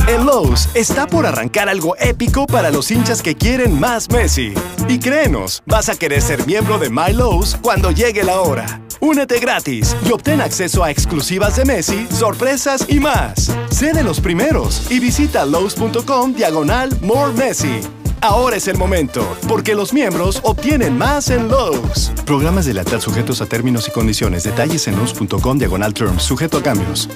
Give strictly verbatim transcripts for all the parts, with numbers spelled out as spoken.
En Lowe's está por arrancar algo épico para los hinchas que quieren más Messi. Y créenos, vas a querer ser miembro de My Lowe's cuando llegue la hora. Únete gratis y obtén acceso a exclusivas de Messi, sorpresas y más. Sé de los primeros y visita Lowe's.com diagonal More Messi. Ahora es el momento, porque los miembros obtienen más en Lowe's. Programas de lealtad sujetos a términos y condiciones. Detalles en Lowe's.com diagonal terms, sujeto a cambios.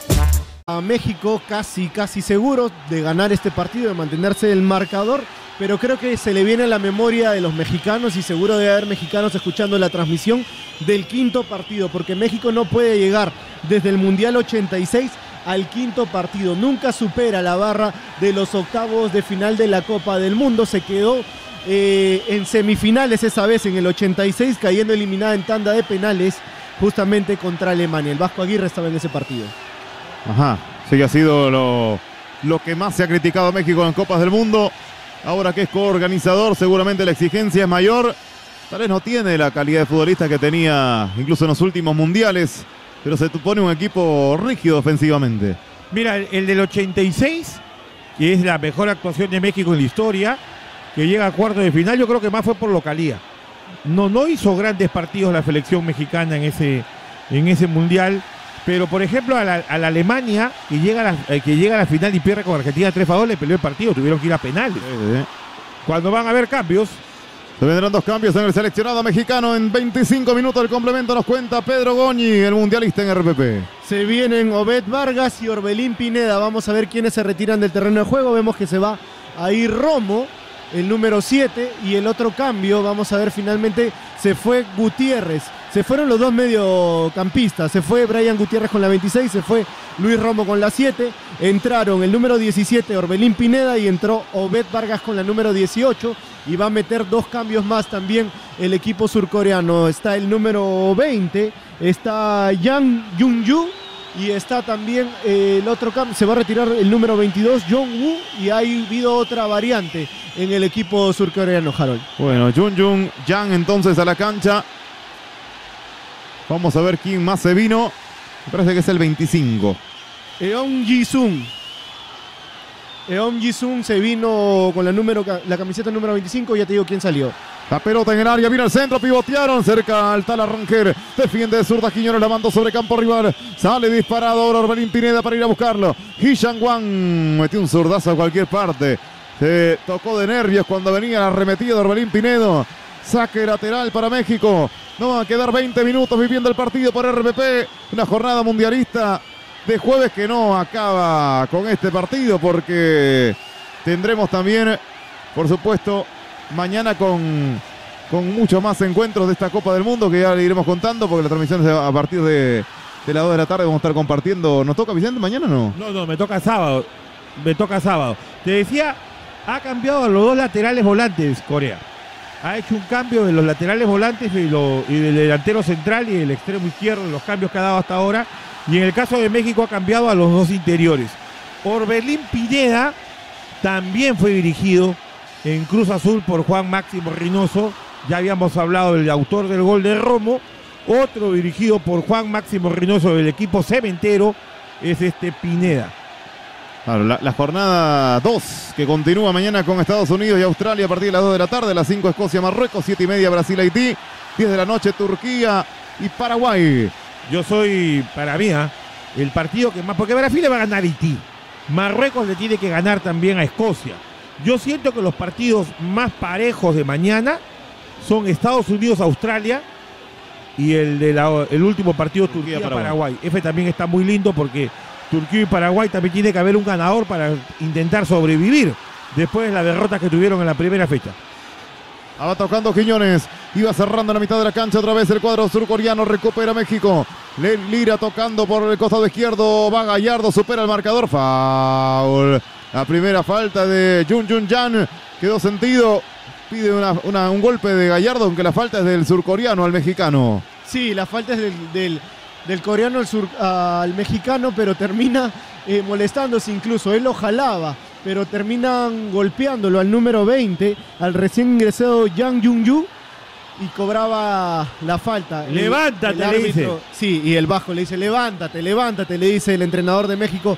A México casi, casi seguro de ganar este partido, de mantenerse el marcador, pero creo que se le viene a la memoria de los mexicanos y seguro debe haber mexicanos escuchando la transmisión del quinto partido, porque México no puede llegar desde el Mundial ochenta y seis al quinto partido. Nunca supera la barra de los octavos de final de la Copa del Mundo. Se quedó eh, en semifinales esa vez en el ochenta y seis, cayendo eliminada en tanda de penales justamente contra Alemania. El Vasco Aguirre estaba en ese partido. Ajá, sí, ha sido lo, lo que más se ha criticado a México en Copas del Mundo. Ahora que es coorganizador, seguramente la exigencia es mayor. Tal vez no tiene la calidad de futbolista que tenía incluso en los últimos mundiales, pero se pone un equipo rígido ofensivamente. Mira, el del ochenta y seis, que es la mejor actuación de México en la historia, que llega a cuartos de final, yo creo que más fue por localía. No, no hizo grandes partidos la selección mexicana en ese, en ese mundial. Pero, por ejemplo, a la, a la Alemania, que llega, a la, que llega a la final y pierde con Argentina tres a dos, le peleó el partido, tuvieron que ir a penales. Sí, sí. Cuando van a haber cambios. Se vendrán dos cambios en el seleccionado mexicano. En veinticinco minutos del complemento nos cuenta Pedro Goñi, el mundialista en R P P. Se vienen Obed Vargas y Orbelín Pineda. Vamos a ver quiénes se retiran del terreno de juego. Vemos que se va a ir Romo, el número siete, y el otro cambio, vamos a ver, finalmente se fue Gutiérrez. Se fueron los dos mediocampistas, se fue Brian Gutiérrez con la veintiséis, se fue Luis Romo con la siete, entraron el número diecisiete Orbelín Pineda y entró Obed Vargas con la número dieciocho, y va a meter dos cambios más también el equipo surcoreano. Está el número veinte, está Yang Jung-yu, y está también eh, el otro cambio, se va a retirar el número veintidós, Jong-woo, y ha habido otra variante en el equipo surcoreano, Harold. Bueno, Jung Jung Yang entonces a la cancha. Vamos a ver quién más se vino. Me parece que es el veinticinco. Eon Ji-sung. Eon Ji-sung se vino con la, número, la camiseta número veinticinco. Ya te digo quién salió. La pelota en el área, viene al centro, pivotearon cerca al Tala Rangel. Defiende de zurda Quiñones, la mandó sobre campo rival. Sale disparado ahora Orbelín Pineda para ir a buscarlo. Hishan Wang metió un zurdazo a cualquier parte. Se tocó de nervios cuando venía la arremetida de Orbelín Pinedo. Saque lateral para México. No van a quedar veinte minutos viviendo el partido por R P P. Una jornada mundialista de jueves que no acaba con este partido, porque tendremos también, por supuesto, mañana con, con muchos más encuentros de esta Copa del Mundo que ya le iremos contando, porque la transmisión es a partir de, de las dos de la tarde. Vamos a estar compartiendo. ¿Nos toca, Vicente, mañana o no? No, no, me toca sábado. Me toca sábado. Te decía, ha cambiado a los dos laterales volantes Corea. Ha hecho un cambio de los laterales volantes y, lo, y del delantero central y del extremo izquierdo, los cambios que ha dado hasta ahora. Y en el caso de México ha cambiado a los dos interiores. Orbelín Pineda también fue dirigido en Cruz Azul por Juan Máximo Reynoso. Ya habíamos hablado del autor del gol de Romo. Otro dirigido por Juan Máximo Reynoso del equipo cementero es este Pineda. Claro, la, la jornada dos que continúa mañana con Estados Unidos y Australia a partir de las dos de la tarde, a las cinco Escocia, Marruecos, siete y media Brasil, Haití, diez de la noche Turquía y Paraguay. Yo soy, para mí, ¿eh? el partido que más, porque Brasil le va a ganar a Haití, Marruecos le tiene que ganar también a Escocia. Yo siento que los partidos más parejos de mañana son Estados Unidos, Australia y el, de la, el último partido Turquía, Paraguay. Paraguay. Ese también está muy lindo porque Turquía y Paraguay también tiene que haber un ganador para intentar sobrevivir después de la derrota que tuvieron en la primera fecha. Ahora tocando Quiñones, iba cerrando la mitad de la cancha otra vez el cuadro surcoreano, recupera México. Lira tocando por el costado izquierdo, va Gallardo, supera el marcador, foul. La primera falta de Jung Jung Yang quedó sentido, pide una, una, un golpe de Gallardo, aunque la falta es del surcoreano al mexicano. Sí, la falta es del... del... del coreano al, sur, uh, al mexicano, pero termina eh, molestándose incluso. Él lo jalaba, pero terminan golpeándolo al número veinte, al recién ingresado Yang Jung-yu, y cobraba la falta. Levántate, el, el árbitro, le dice. Sí, y el bajo le dice, levántate, levántate, le dice el entrenador de México